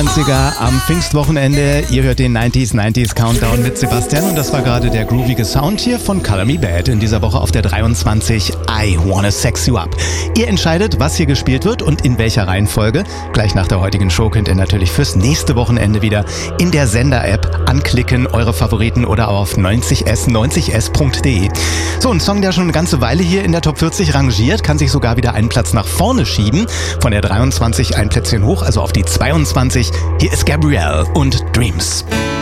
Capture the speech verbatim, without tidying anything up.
neunziger am Pfingstwochenende. Ihr hört den neunziger neunziger Countdown mit Sebastian und das war gerade der groovige Sound hier von Color Me Badd. In dieser Woche auf der dreiundzwanzig I Wanna Sex You Up. Ihr entscheidet, was hier gespielt wird und in welcher Reihenfolge. Gleich nach der heutigen Show könnt ihr natürlich fürs nächste Wochenende wieder in der Sender-App anklicken, eure Favoriten oder auf neunzig s neunzig s punkt de. So, ein Song, der schon eine ganze Weile hier in der Top vierzig rangiert, kann sich sogar wieder einen Platz nach vorne schieben. Von der dreiundzwanzig ein Plätzchen hoch, also auf die zweiundzwanzig. Hier ist Gabrielle und Dreams.